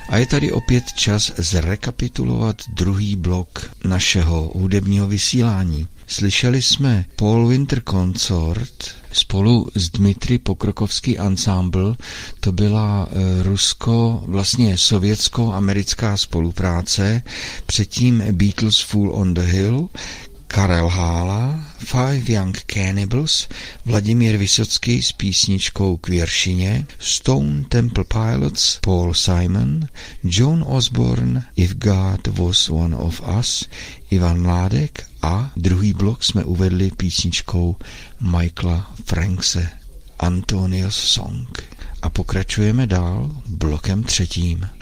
A je tady opět čas zrekapitulovat druhý blok našeho hudebního vysílání. Slyšeli jsme Paul Winter Consort spolu s Dmitri Pokrokovský ensemble. To byla vlastně sovětsko-americká spolupráce. Předtím Beatles Fool on the Hill, Karel Hála, Five Young Cannibals, Vladimír Vysocký s písničkou K věršině, Stone Temple Pilots, Paul Simon, Joan Osborne, If God Was One of Us, Ivan Mládek a druhý blok jsme uvedli písničkou Michaela Frankse, Antonius Song. A pokračujeme dál blokem třetím.